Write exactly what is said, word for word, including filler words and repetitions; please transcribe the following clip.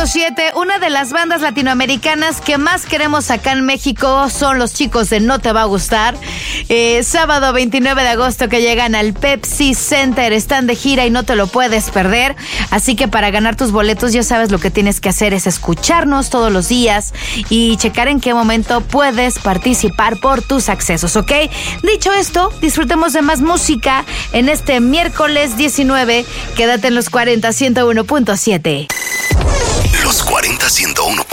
siete. Una de las bandas latinoamericanas que más queremos acá en México son los chicos de No Te Va a Gustar. Eh, sábado veintinueve de agosto que llegan al Pepsi Center. Están de gira y no te lo puedes perder. Así que para ganar tus boletos ya sabes lo que tienes que hacer es escucharnos todos los días y checar en qué momento puedes participar por tus accesos, ¿ok? Dicho esto, disfrutemos de más música en este miércoles diecinueve. Quédate en los cuarenta, ciento uno punto siete. Los cuarenta, ciento uno